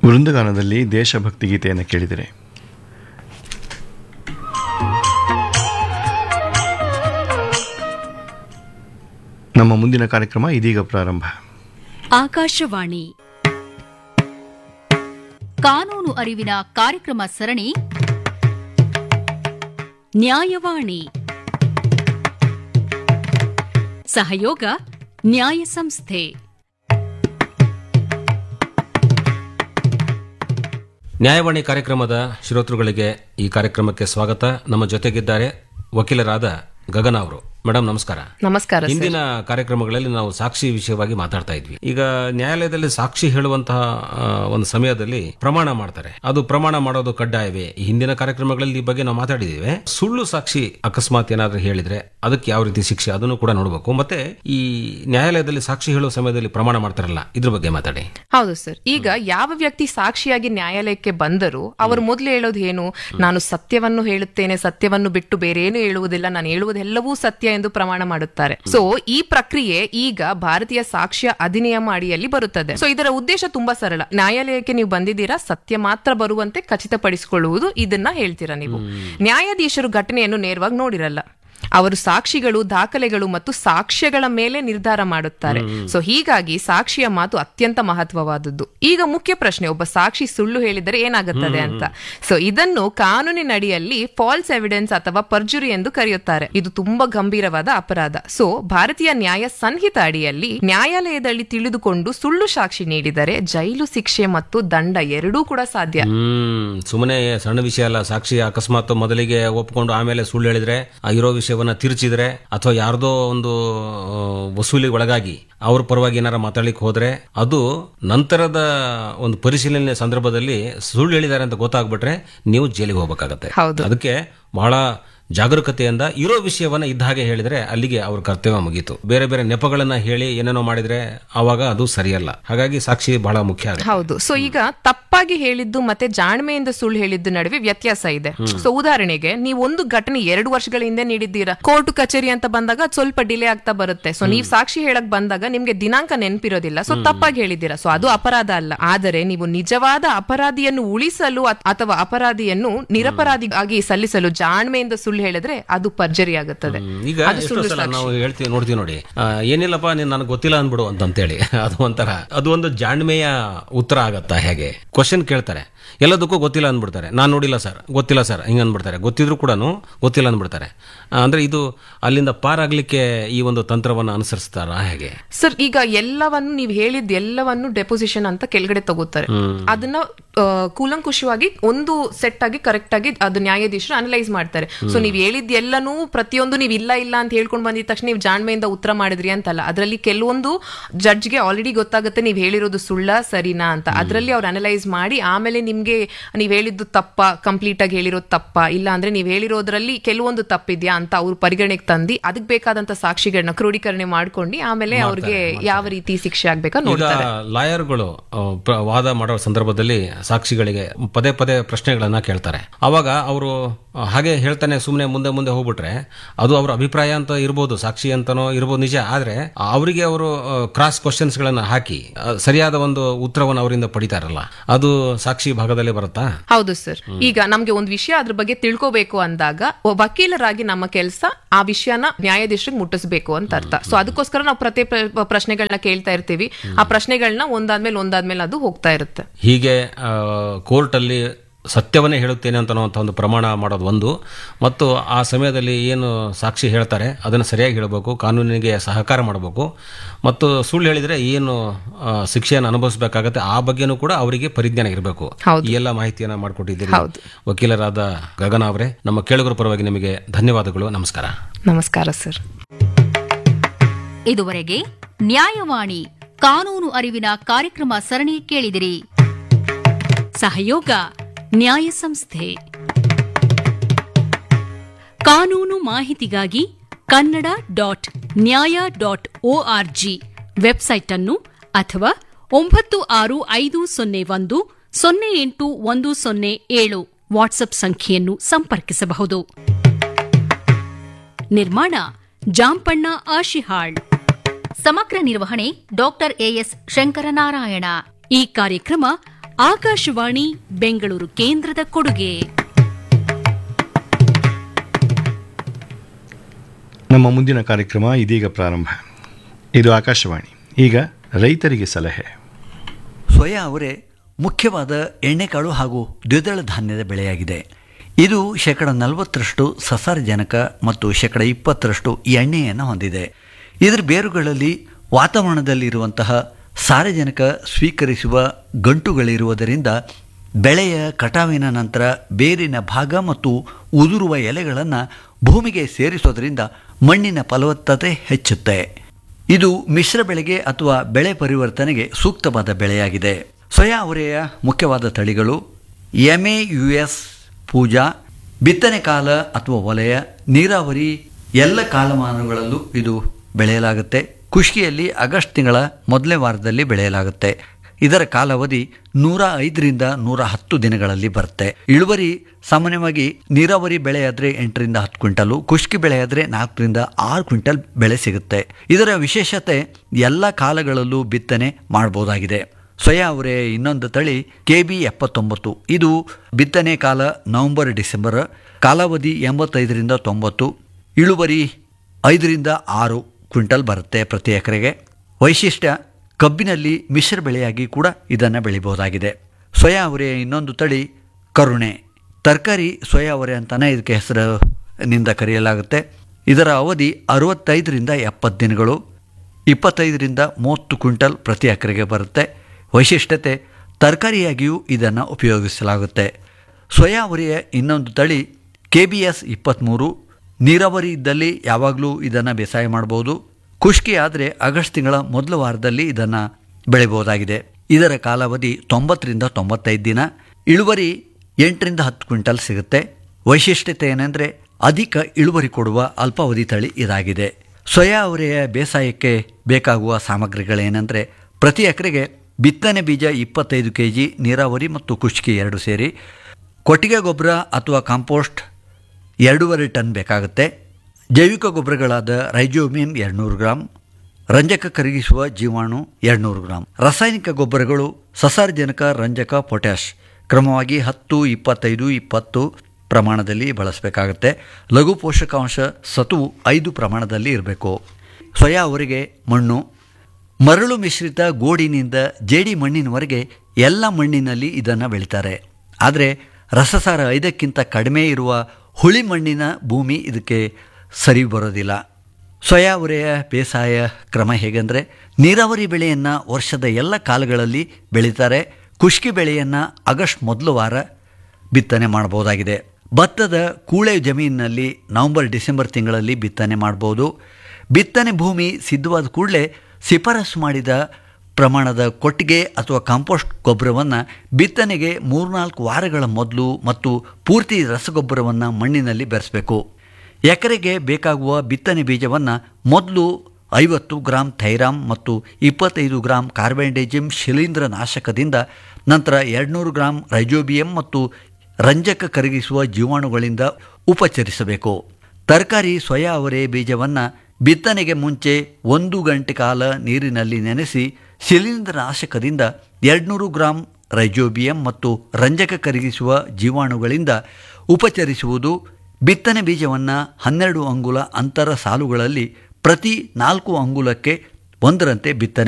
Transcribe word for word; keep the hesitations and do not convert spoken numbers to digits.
ವೃಂದಗಾನದಲ್ಲಿ ದೇಶಭಕ್ತಿ ಗೀತೆಯನ್ನು ಕೇಳಿದರೆ. ನಮ್ಮ ಮುಂದಿನ ಕಾರ್ಯಕ್ರಮ ಇದೀಗ ಪ್ರಾರಂಭ. ಆಕಾಶವಾಣಿ ಕಾನೂನು ಅರಿವಿನ ಕಾರ್ಯಕ್ರಮ ಸರಣಿ ನ್ಯಾಯವಾಣಿ. ಸಹಯೋಗ ನ್ಯಾಯ ಸಂಸ್ಥೆ. ನ್ಯಾಯವಾಣಿ ಕಾರ್ಯಕ್ರಮದ ಶ್ರೋತೃಗಳಿಗೆ ಈ ಕಾರ್ಯಕ್ರಮಕ್ಕೆ ಸ್ವಾಗತ. ನಮ್ಮ ಜೊತೆಗಿದ್ದಾರೆ ವಕೀಲರಾದ ಗಗನ ಅವರು. ಮೇಡಮ್ ನಮಸ್ಕಾರ. ನಮಸ್ಕಾರ. ಹಿಂದಿನ ಕಾರ್ಯಕ್ರಮಗಳಲ್ಲಿ ನಾವು ಸಾಕ್ಷಿ ವಿಷಯವಾಗಿ ಮಾತಾಡ್ತಾ ಇದ್ವಿ. ಈಗ ನ್ಯಾಯಾಲಯದಲ್ಲಿ ಸಾಕ್ಷಿ ಹೇಳುವಂತಹ ಒಂದು ಸಮಯದಲ್ಲಿ ಪ್ರಮಾಣ ಮಾಡ್ತಾರೆ. ಅದು ಪ್ರಮಾಣ ಮಾಡೋದು ಕಡ್ಡಾಯವೇ? ಈ ಹಿಂದಿನ ಕಾರ್ಯಕ್ರಮಗಳಲ್ಲಿ ಈ ಬಗ್ಗೆ ನಾವು ಮಾತಾಡಿದ್ದೇವೆ. ಸುಳ್ಳು ಸಾಕ್ಷಿ ಅಕಸ್ಮಾತ್ ಏನಾದ್ರೂ ಹೇಳಿದ್ರೆ ಅದಕ್ಕೆ ಯಾವ ರೀತಿ ಶಿಕ್ಷೆ, ಅದನ್ನು ಕೂಡ ನೋಡಬೇಕು. ಮತ್ತೆ ಈ ನ್ಯಾಯಾಲಯದಲ್ಲಿ ಸಾಕ್ಷಿ ಹೇಳುವ ಸಮಯದಲ್ಲಿ ಪ್ರಮಾಣ ಮಾಡ್ತಾರಲ್ಲ, ಇದ್ರ ಬಗ್ಗೆ ಮಾತಾಡಿ. ಹೌದು ಸರ್. ಈಗ ಯಾವ ವ್ಯಕ್ತಿ ಸಾಕ್ಷಿಯಾಗಿ ನ್ಯಾಯಾಲಯಕ್ಕೆ ಬಂದರೂ ಅವರು ಮೊದಲು ಹೇಳೋದು ಏನು? ನಾನು ಸತ್ಯವನ್ನು ಹೇಳುತ್ತೇನೆ, ಸತ್ಯವನ್ನು ಬಿಟ್ಟು ಬೇರೆ ಏನು ಹೇಳುವುದಿಲ್ಲ, ನಾನು ಹೇಳುವುದೆಲ್ಲವೂ ಸತ್ಯ ಎಂದು ಪ್ರಮಾಣ ಮಾಡುತ್ತಾರೆ. ಸೊ ಈ ಪ್ರಕ್ರಿಯೆ ಈಗ ಭಾರತೀಯ ಸಾಕ್ಷ್ಯ ಅಧಿನಿಯಮ ಅಡಿಯಲ್ಲಿ ಬರುತ್ತದೆ. ಸೊ ಇದರ ಉದ್ದೇಶ ತುಂಬಾ ಸರಳ. ನ್ಯಾಯಾಲಯಕ್ಕೆ ನೀವು ಬಂದಿದ್ದೀರಾ, ಸತ್ಯ ಮಾತ್ರ ಬರುವಂತೆ ಖಚಿತಪಡಿಸಿಕೊಳ್ಳುವುದು. ಇದನ್ನ ಹೇಳ್ತೀರಾ ನೀವು. ನ್ಯಾಯಾಧೀಶರು ಘಟನೆಯನ್ನು ನೇರವಾಗಿ ನೋಡಿರಲ್ಲ. ಅವರು ಸಾಕ್ಷಿಗಳು, ದಾಖಲೆಗಳು ಮತ್ತು ಸಾಕ್ಷ್ಯಗಳ ಮೇಲೆ ನಿರ್ಧಾರ ಮಾಡುತ್ತಾರೆ. ಸೊ ಹೀಗಾಗಿ ಸಾಕ್ಷಿಯ ಮಾತು ಅತ್ಯಂತ ಮಹತ್ವವಾದದ್ದು. ಈಗ ಮುಖ್ಯ ಪ್ರಶ್ನೆ, ಒಬ್ಬ ಸಾಕ್ಷಿ ಸುಳ್ಳು ಹೇಳಿದರೆ ಏನಾಗುತ್ತದೆ ಅಂತ. ಸೊ ಇದನ್ನು ಕಾನೂನಿನಡಿಯಲ್ಲಿ ಫಾಲ್ಸ್ ಎವಿಡೆನ್ಸ್ ಅಥವಾ ಪರ್ಜುರಿ ಎಂದು ಕರೆಯುತ್ತಾರೆ. ಇದು ತುಂಬಾ ಗಂಭೀರವಾದ ಅಪರಾಧ. ಸೊ ಭಾರತೀಯ ನ್ಯಾಯ ಸಂಹಿತ ಅಡಿಯಲ್ಲಿ ನ್ಯಾಯಾಲಯದಲ್ಲಿ ತಿಳಿದುಕೊಂಡು ಸುಳ್ಳು ಸಾಕ್ಷಿ ನೀಡಿದರೆ ಜೈಲು ಶಿಕ್ಷೆ ಮತ್ತು ದಂಡ ಎರಡೂ ಕೂಡ ಸಾಧ್ಯ. ಹ್ಮ್ ಸುಮ್ಮನೆ ಸಣ್ಣ ವಿಷಯ ಅಲ್ಲ. ಸಾಕ್ಷಿ ಅಕಸ್ಮಾತ್ ಮೊದಲಿಗೆ ಒಪ್ಕೊಂಡು ಆಮೇಲೆ ಸುಳ್ಳು ಹೇಳಿದ್ರೆ, ಇರೋ ವಿಷಯವನ್ನ ತಿರುಚಿದ್ರೆ, ಅಥವಾ ಯಾರ್ದೋ ಒಂದು ವಸೂಲಿಗೆ ಒಳಗಾಗಿ ಅವ್ರ ಪರವಾಗಿ ಏನಾರ ಮಾತಾಡ್ಲಿಕ್ಕೆ ಹೋದ್ರೆ, ಅದು ನಂತರದ ಒಂದು ಪರಿಶೀಲನೆ ಸಂದರ್ಭದಲ್ಲಿ ಸುಳ್ಳು ಹೇಳಿದ್ದಾರೆ ಅಂತ ಗೊತ್ತಾಗ್ಬಿಟ್ರೆ ನೀವು ಜೈಲಿಗೆ ಹೋಗ್ಬೇಕಾಗತ್ತೆ. ಅದಕ್ಕೆ ಬಹಳ ಜಾಗರೂಕತೆಯಿಂದ ಇರೋ ವಿಷಯವನ್ನ ಇದ್ದ ಹಾಗೆ ಹೇಳಿದ್ರೆ ಅಲ್ಲಿಗೆ ಅವ್ರ ಕರ್ತವ್ಯ ಮುಗೀತು. ಬೇರೆ ಬೇರೆ ನೆಪಗಳನ್ನ ಹೇಳಿ ಏನೇನೋ ಮಾಡಿದ್ರೆ ಅವಾಗ ಅದು ಸರಿಯಲ್ಲ. ಹಾಗಾಗಿ ಸಾಕ್ಷಿ ಬಹಳ ಮುಖ್ಯ. ಹೌದು. ಸೊ ಈಗ ತಪ್ಪಾಗಿ ಹೇಳಿದ್ದು ಮತ್ತೆ ಜಾಣ್ಮೆಯಿಂದ ಸುಳ್ಳು ಹೇಳಿದ್ದು ನಡುವೆ ವ್ಯತ್ಯಾಸ ಇದೆ. ಸೊ ಉದಾಹರಣೆಗೆ, ನೀವು ಒಂದು ಘಟನೆ ಎರಡು ವರ್ಷಗಳ ಹಿಂದೆ ನೀಡಿದ್ದೀರಾ, ಕೋರ್ಟ್ ಕಚೇರಿ ಅಂತ ಬಂದಾಗ ಅದು ಸ್ವಲ್ಪ ಡಿಲೇ ಆಗ್ತಾ ಬರುತ್ತೆ. ಸೊ ನೀವು ಸಾಕ್ಷಿ ಹೇಳಕ್ ಬಂದಾಗ ನಿಮ್ಗೆ ದಿನಾಂಕ ನೆನಪಿರೋದಿಲ್ಲ. ಸೊ ತಪ್ಪಾಗಿ ಹೇಳಿದ್ದೀರಾ. ಸೊ ಅದು ಅಪರಾಧ ಅಲ್ಲ. ಆದರೆ ನೀವು ನಿಜವಾದ ಅಪರಾಧಿಯನ್ನು ಉಳಿಸಲು ಅಥವಾ ಅಪರಾಧಿಯನ್ನು ನಿರಪರಾಧಿ ಆಗಿ ಸಲ್ಲಿಸಲು ಜಾಣ್ಮೆಯಿಂದ ಸುಳ್ಳು ಹೇಳಿದ್ರೆ ಅದು ಪರ್ಜರಿ ಆಗುತ್ತದೆ. ಈಗ ನಾವು ಹೇಳ್ತೀವಿ, ನೋಡ್ತೀವಿ ನೋಡಿ, ಏನಿಲ್ಲಪ್ಪ ನೀನ್ ನನಗೆ ಗೊತ್ತಿಲ್ಲ ಅಂದ್ಬಿಡು ಅಂತೇಳಿ, ಅದು ಒಂಥರ ಅದು ಒಂದು ಜಾಣ್ಮೆಯ ಉತ್ತರ ಆಗತ್ತಾ? ಹೇಗೆ ಕ್ವಶನ್ ಕೇಳ್ತಾರೆ, ಎಲ್ಲದಕ್ಕೂ ಗೊತ್ತಿಲ್ಲ ಅಂದ್ಬಿಡ್ತಾರೆ. ನಾನ್ ನೋಡಿಲ್ಲ ಸರ್, ಗೊತ್ತಿಲ್ಲ ಸರ್ ಹಿಂಗ ಅಂದ್ಬಿಡ್ತಾರೆ. ಗೊತ್ತಿದ್ರು ಕೂಡ ಗೊತ್ತಿಲ್ಲ ಅಂದ್ಬಿಡ್ತಾರೆ. ಅಂದ್ರೆ ಇದು ಅಲ್ಲಿಂದ ಪಾರಾಗ್ಲಿಕ್ಕೆ ಈ ಒಂದು ತಂತ್ರವನ್ನು ಅನುಸರಿಸ್ತಾರ ಹೇಗೆ ಸರ್? ಈಗ ಎಲ್ಲವನ್ನು ನೀವು ಹೇಳಿದ ಎಲ್ಲವನ್ನು ಡೆಪೋಸಿಷನ್ ಅಂತ ಕೆಳಗಡೆ ತಗೋತಾರೆ. ಅದನ್ನ ಕೂಲಂಕುಷವಾಗಿ ಒಂದು ಸೆಟ್ ಆಗಿ ಕರೆಕ್ಟ್ ಆಗಿ ಅದು ನ್ಯಾಯಾಧೀಶರು ಅನಲೈಸ್ ಮಾಡ್ತಾರೆ. ಸೊ ನೀವ್ ಹೇಳಿದ್ ಎಲ್ಲನೂ ಪ್ರತಿಯೊಂದು ನೀವು ಇಲ್ಲ ಇಲ್ಲ ಅಂತ ಹೇಳ್ಕೊಂಡು ಬಂದಿದ ತಕ್ಷಣ ನೀವು ಜಾಣ್ಮೆಯಿಂದ ಉತ್ತರ ಮಾಡಿದ್ರಿ ಅಂತಲ್ಲ. ಅದರಲ್ಲಿ ಕೆಲವೊಂದು ಜಡ್ಜ್ಗೆ ಆಲ್ರೆಡಿ ಗೊತ್ತಾಗುತ್ತೆ ನೀವು ಹೇಳಿರೋದು ಸುಳ್ಳ ಸರಿನಾ ಅಂತ. ಅದರಲ್ಲಿ ಅವ್ರು ಅನಲೈಸ್ ಮಾಡಿ ಆಮೇಲೆ ನಿಮ್ಗೆ ನೀವ್ ಹೇಳಿದ್ದು ತಪ್ಪ, ಕಂಪ್ಲೀಟ್ ಆಗಿ ಹೇಳಿರೋದು ತಪ್ಪ, ಇಲ್ಲ ಅಂದ್ರೆ ನೀವ್ ಹೇಳಿರೋದ್ರಲ್ಲಿ ಕೆಲವೊಂದು ತಪ್ಪಿದ್ಯಾ ಅಂತ ಅವ್ರು ಪರಿಗಣನೆಗೆ ತಂದು ಅದಕ್ಕೆ ಬೇಕಾದಂತ ಸಾಕ್ಷಿಗಳನ್ನ ಕ್ರೋಢೀಕರಣೆ ಮಾಡ್ಕೊಂಡು ಆಮೇಲೆ ಅವ್ರಿಗೆ ಯಾವ ರೀತಿ ಶಿಕ್ಷೆ ಆಗ್ಬೇಕಾ ನೋಡ್ತಾರೆ. ಲಾಯರ್ಗಳು ವಾದ ಮಾಡೋ ಸಂದರ್ಭದಲ್ಲಿ ಸಾಕ್ಷಿಗಳಿಗೆ ಪದೇ ಪದೇ ಪ್ರಶ್ನೆಗಳನ್ನ ಕೇಳ್ತಾರೆ. ಅವಾಗ ಅವರು ಹಾಗೆ ಹೇಳ್ತಾನೆ ಸುಮ್ಮನೆ ಮುಂದೆ ಮುಂದೆ ಹೋಗ್ಬಿಟ್ರೆ ಅದು ಅವರ ಅಭಿಪ್ರಾಯ ಅಂತ ಇರ್ಬೋದು, ಸಾಕ್ಷಿ ಅಂತನೋ ಇರ್ಬೋದು ನಿಜ. ಆದ್ರೆ ಅವರಿಗೆ ಅವರು ಕ್ರಾಸ್ ಕ್ವಶನ್ಸ್ ಗಳನ್ನ ಹಾಕಿ ಸರಿಯಾದ ಒಂದು ಉತ್ತರವನ್ನು ಅವರಿಂದ ಪಡಿತಾರಲ್ಲ, ಅದು ಸಾಕ್ಷಿ ಭಾಗದಲ್ಲಿ ಬರುತ್ತಾ? ಹೌದು ಸರ್. ಈಗ ನಮ್ಗೆ ಒಂದು ವಿಷಯ ಅದ್ರ ಬಗ್ಗೆ ತಿಳ್ಕೋಬೇಕು ಅಂದಾಗ ವಕೀಲರಾಗಿ ನಮ್ಮ ಕೆಲಸ ಆ ವಿಷಯನ ನ್ಯಾಯಾಧೀಶರಿಗೆ ಮುಟ್ಟಿಸಬೇಕು ಅಂತ ಅರ್ಥ. ಸೊ ಅದಕ್ಕೋಸ್ಕರ ನಾವು ಪ್ರತಿ ಪ್ರಶ್ನೆಗಳನ್ನ ಕೇಳ್ತಾ ಇರ್ತೀವಿ. ಆ ಪ್ರಶ್ನೆಗಳನ್ನ ಒಂದಾದ್ಮೇಲೆ ಒಂದಾದ್ಮೇಲೆ ಅದು ಹೋಗ್ತಾ ಇರುತ್ತೆ. ಹೀಗೆ ಕೋರ್ಟ್ ಅಲ್ಲಿ ಸತ್ಯವನ್ನೇ ಹೇಳುತ್ತೇನೆ ಅಂತ ಒಂದು ಪ್ರಮಾಣ ಮಾಡೋದು ಒಂದು, ಮತ್ತು ಆ ಸಮಯದಲ್ಲಿ ಏನು ಸಾಕ್ಷಿ ಹೇಳ್ತಾರೆ ಅದನ್ನು ಸರಿಯಾಗಿ ಹೇಳಬೇಕು, ಕಾನೂನಿಗೆ ಸಹಕಾರ ಮಾಡಬೇಕು, ಮತ್ತು ಸುಳ್ಳು ಹೇಳಿದ್ರೆ ಏನು ಶಿಕ್ಷೆಯನ್ನು ಅನುಭವಿಸಬೇಕಾಗತ್ತೆ ಆ ಬಗ್ಗೆನೂ ಕೂಡ ಅವರಿಗೆ ಪರಿಜ್ಞಾನ ಇರಬೇಕು. ಈ ಎಲ್ಲ ಮಾಹಿತಿಯನ್ನ ಮಾಡಿಕೊಟ್ಟಿದ್ದೀರಿ ವಕೀಲರಾದ ಗಗನ ಅವರೇ. ನಮ್ಮ ಕೇಳುಗರ ಪರವಾಗಿ ನಿಮಗೆ ಧನ್ಯವಾದಗಳು. ನಮಸ್ಕಾರ. ನಮಸ್ಕಾರ ಸರ್. ಇದುವರೆಗೆ ನ್ಯಾಯವಾಣಿ ಕಾನೂನು ಅರಿವಿನ ಕಾರ್ಯಕ್ರಮ ಸರಣಿ ಕೇಳಿದಿರಿ. ಸಹಯೋಗ ನ್ಯಾಯ ಸಂಸ್ಥೆ. ಕಾನೂನು ಮಾಹಿತಿಗಾಗಿ ಕನ್ನಡ ಡಾಟ್ ನ್ಯಾಯ ಡಾಟ್ ಒಆರ್ಜಿ ವೆಬ್ಸೈಟ್ ಅನ್ನು ಅಥವಾ ಒಂಬತ್ತು ಆರು ಐದು ಸೊನ್ನೆ ಒಂದು ಸೊನ್ನೆ ಎಂಟು ಒಂದು ಸೊನ್ನೆ ಏಳು ವಾಟ್ಸ್ಆಪ್ ಸಂಖ್ಯೆಯನ್ನು ಸಂಪರ್ಕಿಸಬಹುದು. ನಿರ್ಮಾಣ ಜಾಂಪಣ್ಣ ಆಶಿಹಾಳ್. ಸಮಗ್ರ ನಿರ್ವಹಣೆ ಡಾಕ್ಟರ್ ಎಎಸ್ ಶಂಕರನಾರಾಯಣ. ಈ ಕಾರ್ಯಕ್ರಮ ಆಕಾಶವಾಣಿ ಬೆಂಗಳೂರು ಕೇಂದ್ರದ ಕೊಡುಗೆ. ನಮ್ಮ ಮುಂದಿನ ಕಾರ್ಯಕ್ರಮ ಇದೀಗ ಪ್ರಾರಂಭ. ಇದು ಆಕಾಶವಾಣಿ. ಈಗ ರೈತರಿಗೆ ಸಲಹೆ. ಸೋಯಾ ಅವರೇ ಮುಖ್ಯವಾದ ಎಣ್ಣೆಕಾಳು ಹಾಗೂ ದ್ವಿದಳ ಧಾನ್ಯದ ಬೆಳೆಯಾಗಿದೆ. ಇದು ಶೇಕಡ ನಲವತ್ತರಷ್ಟು ಸಸಾರಜನಕ ಮತ್ತು ಶೇಕಡ ಇಪ್ಪತ್ತರಷ್ಟು ಎಣ್ಣೆಯನ್ನು ಹೊಂದಿದೆ. ಇದರ ಬೇರುಗಳಲ್ಲಿ ವಾತಾವರಣದಲ್ಲಿರುವಂತಹ ಸಾರಜನಕ ಸ್ವೀಕರಿಸುವ ಗಂಟುಗಳಿರುವುದರಿಂದ ಬೆಳೆಯ ಕಟಾವಿನ ನಂತರ ಬೇರಿನ ಭಾಗ ಮತ್ತು ಉದುರುವ ಎಲೆಗಳನ್ನು ಭೂಮಿಗೆ ಸೇರಿಸೋದರಿಂದ ಮಣ್ಣಿನ ಫಲವತ್ತತೆ ಹೆಚ್ಚುತ್ತೆ. ಇದು ಮಿಶ್ರ ಬೆಳೆಗೆ ಅಥವಾ ಬೆಳೆ ಪರಿವರ್ತನೆಗೆ ಸೂಕ್ತವಾದ ಬೆಳೆಯಾಗಿದೆ. ಸೋಯಾ ಅವರೆಯ ಮುಖ್ಯವಾದ ತಳಿಗಳು ಎಮ್ ಎ ಯು ಎಸ್ ಪೂಜಾ. ಬಿತ್ತನೆ ಕಾಲ ಅಥವಾ ವಲಯ ನೀರಾವರಿ ಎಲ್ಲ ಕಾಲಮಾನಗಳಲ್ಲೂ ಇದು ಬೆಳೆಯಲಾಗುತ್ತೆ. ಖುಷ್ಕಿಯಲ್ಲಿ ಆಗಸ್ಟ್ ತಿಂಗಳ ಮೊದಲನೇ ವಾರದಲ್ಲಿ ಬೆಳೆಯಲಾಗುತ್ತೆ. ಇದರ ಕಾಲಾವಧಿ ನೂರ ಐದರಿಂದ ನೂರ ಹತ್ತು ದಿನಗಳಲ್ಲಿ ಬರುತ್ತೆ. ಇಳುವರಿ ಸಾಮಾನ್ಯವಾಗಿ ನೀರಾವರಿ ಬೆಳೆಯಾದರೆ ಎಂಟರಿಂದ ಹತ್ತು ಕ್ವಿಂಟಲು, ಖುಷ್ಕಿ ಬೆಳೆಯಾದರೆ ನಾಲ್ಕರಿಂದ ಆರು ಕ್ವಿಂಟಲ್ ಬೆಳೆ ಸಿಗುತ್ತೆ. ಇದರ ವಿಶೇಷತೆ ಎಲ್ಲ ಕಾಲಗಳಲ್ಲೂ ಬಿತ್ತನೆ ಮಾಡಬಹುದಾಗಿದೆ. ಸೋಯಾ ಅವರೇ ಇನ್ನೊಂದು ತಳಿ ಕೆ ಬಿ ಎಪ್ಪತ್ತೊಂಬತ್ತು. ಇದು ಬಿತ್ತನೆ ಕಾಲ ನವೆಂಬರ್ ಡಿಸೆಂಬರ್, ಕಾಲಾವಧಿ ಎಂಬತ್ತೈದರಿಂದ ತೊಂಬತ್ತು, ಇಳುವರಿ ಐದರಿಂದ ಆರು ಕ್ವಿಂಟಲ್ ಬರುತ್ತೆ ಪ್ರತಿ ಎಕರೆಗೆ. ವೈಶಿಷ್ಟ್ಯ ಕಬ್ಬಿನಲ್ಲಿ ಮಿಶ್ರ ಬೆಳೆಯಾಗಿ ಕೂಡ ಇದನ್ನು ಬೆಳಿಬಹುದಾಗಿದೆ. ಸೋಯಾ ಅವರೇ ಇನ್ನೊಂದು ತಳಿ ಕರುಣೆ. ತರಕಾರಿ ಸೋಯಾ ಅವರೆ ಅಂತಲೇ ಇದಕ್ಕೆ ಹೆಸರಿನಿಂದ ಕರೆಯಲಾಗುತ್ತೆ. ಇದರ ಅವಧಿ ಅರವತ್ತೈದರಿಂದ ಎಪ್ಪತ್ತು ದಿನಗಳು, ಇಪ್ಪತ್ತೈದರಿಂದ ಮೂವತ್ತು ಕ್ವಿಂಟಲ್ ಪ್ರತಿ ಎಕರೆಗೆ ಬರುತ್ತೆ. ವೈಶಿಷ್ಟ್ಯತೆ ತರಕಾರಿಯಾಗಿಯೂ ಇದನ್ನು ಉಪಯೋಗಿಸಲಾಗುತ್ತೆ. ಸೋಯಾ ಅವರೆಯ ಇನ್ನೊಂದು ತಳಿ ಕೆ ಬಿ ಎಸ್ ಇಪ್ಪತ್ತ್ಮೂರು. ನೀರಾವರಿ ಇದ್ದಲ್ಲಿ ಯಾವಾಗಲೂ ಇದನ್ನು ಬೇಸಾಯ ಮಾಡ್ಬೋದು. ಖುಷ್ಕಿ ಆದರೆ ಆಗಸ್ಟ್ ತಿಂಗಳ ಮೊದಲ ವಾರದಲ್ಲಿ ಇದನ್ನು ಬೆಳೆಯಬಹುದಾಗಿದೆ. ಇದರ ಕಾಲಾವಧಿ ತೊಂಬತ್ತರಿಂದ ತೊಂಬತ್ತೈದು ದಿನ, ಇಳುವರಿ ಎಂಟರಿಂದ ಹತ್ತು ಕ್ವಿಂಟಲ್ ಸಿಗುತ್ತೆ. ವೈಶಿಷ್ಟ್ಯತೆ ಏನೆಂದರೆ ಅಧಿಕ ಇಳುವರಿ ಕೊಡುವ ಅಲ್ಪಾವಧಿ ತಳಿ ಇದಾಗಿದೆ. ಸೋಯಾ ಅವರೆಯ ಬೇಸಾಯಕ್ಕೆ ಬೇಕಾಗುವ ಸಾಮಗ್ರಿಗಳೇನೆಂದರೆ ಪ್ರತಿ ಎಕರೆಗೆ ಬಿತ್ತನೆ ಬೀಜ ಇಪ್ಪತ್ತೈದು ಕೆ ಜಿ, ನೀರಾವರಿ ಮತ್ತು ಖುಷ್ಕಿ ಎರಡು ಸೇರಿ, ಕೊಟ್ಟಿಗೆ ಗೊಬ್ಬರ ಅಥವಾ ಕಾಂಪೋಸ್ಟ್ ಎರಡೂವರೆ ಟನ್ ಬೇಕಾಗುತ್ತೆ. ಜೈವಿಕ ಗೊಬ್ಬರಗಳಾದ ರೈಜೋಬಿಯಂ ಎರಡುನೂರು ಗ್ರಾಂ, ರಂಜಕ ಕರಗಿಸುವ ಜೀವಾಣು ಎರಡುನೂರು ಗ್ರಾಂ. ರಾಸಾಯನಿಕ ಗೊಬ್ಬರಗಳು ಸಸಾರಜನಕ, ರಂಜಕ, ಪೊಟ್ಯಾಷ್ ಕ್ರಮವಾಗಿ ಹತ್ತು, ಇಪ್ಪತ್ತೈದು, ಇಪ್ಪತ್ತು ಪ್ರಮಾಣದಲ್ಲಿ ಬಳಸಬೇಕಾಗುತ್ತೆ. ಲಘು ಪೋಷಕಾಂಶ ಸತುವು ಐದು ಪ್ರಮಾಣದಲ್ಲಿ ಇರಬೇಕು. ಸೋಯಾ ಅವರಿಗೆ ಮಣ್ಣು ಮರಳು ಮಿಶ್ರಿತ ಗೋಡಿನಿಂದ ಜೇಡಿ ಮಣ್ಣಿನವರೆಗೆ ಎಲ್ಲ ಮಣ್ಣಿನಲ್ಲಿ ಇದನ್ನು ಬೆಳೀತಾರೆ. ಆದರೆ ರಸಸಾರ ಐದಕ್ಕಿಂತ ಕಡಿಮೆ ಇರುವ ಹುಳಿ ಮಣ್ಣಿನ ಭೂಮಿ ಇದಕ್ಕೆ ಸರಿ ಬರೋದಿಲ್ಲ. ಸೋಯಾ ಅವರೆಯ ಬೇಸಾಯ ಕ್ರಮ ಹೇಗೆಂದರೆ ನೀರಾವರಿ ಬೆಳೆಯನ್ನು ವರ್ಷದ ಎಲ್ಲ ಕಾಲಗಳಲ್ಲಿ ಬೆಳೀತಾರೆ. ಖುಷ್ಕಿ ಬೆಳೆಯನ್ನು ಆಗಸ್ಟ್ ಮೊದಲ ವಾರ ಬಿತ್ತನೆ ಮಾಡಬಹುದಾಗಿದೆ. ಭತ್ತದ ಕೂಳೆ ಜಮೀನಿನಲ್ಲಿ ನವೆಂಬರ್ ಡಿಸೆಂಬರ್ ತಿಂಗಳಲ್ಲಿ ಬಿತ್ತನೆ ಮಾಡ್ಬೋದು. ಬಿತ್ತನೆ ಭೂಮಿ ಸಿದ್ಧವಾದ ಕೂಡಲೇ ಶಿಫಾರಸು ಮಾಡಿದ ಪ್ರಮಾಣದ ಕೊಟ್ಟಿಗೆ ಅಥವಾ ಕಾಂಪೋಸ್ಟ್ ಗೊಬ್ಬರವನ್ನು ಬಿತ್ತನೆಗೆ ಮೂರ್ನಾಲ್ಕು ವಾರಗಳ ಮೊದಲು ಮತ್ತು ಪೂರ್ತಿ ರಸಗೊಬ್ಬರವನ್ನು ಮಣ್ಣಿನಲ್ಲಿ ಬೆರೆಸಬೇಕು. ಎಕರೆಗೆ ಬೇಕಾಗುವ ಬಿತ್ತನೆ ಬೀಜವನ್ನು ಮೊದಲು ಐವತ್ತು ಗ್ರಾಂ ಥೈರಾಮ್ ಮತ್ತು ಇಪ್ಪತ್ತೈದು ಗ್ರಾಂ ಕಾರ್ಬೆಂಡಜಿಮ್ ಶಿಲೀಂಧ್ರ ನಾಶಕದಿಂದ, ನಂತರ ಎರಡುನೂರು ಗ್ರಾಂ ರೈಜೋಬಿಯಂ ಮತ್ತು ರಂಜಕ ಕರಗಿಸುವ ಜೀವಾಣುಗಳಿಂದ ಉಪಚರಿಸಬೇಕು. ತರಕಾರಿ ಸೋಯಾ ಅವರೆ ಬೀಜವನ್ನು ಬಿತ್ತನೆಗೆ ಮುಂಚೆ ಒಂದು ಗಂಟೆ ಕಾಲ ನೀರಿನಲ್ಲಿ ನೆನೆಸಿ ಶಿಲೀಂಧ್ರ ನಾಶಕದಿಂದ ಎರಡುನೂರು ಗ್ರಾಂ ರೈಜೋಬಿಯಂ ಮತ್ತು ರಂಜಕ ಕರಗಿಸುವ ಜೀವಾಣುಗಳಿಂದ ಉಪಚರಿಸುವುದು. ಬಿತ್ತನೆ ಬೀಜವನ್ನು ಹನ್ನೆರಡು ಅಂಗುಲ ಅಂತರ ಸಾಲುಗಳಲ್ಲಿ ಪ್ರತಿ ನಾಲ್ಕು ಅಂಗುಲಕ್ಕೆ ಒಂದರಂತೆ ಬಿತ್ತನೆ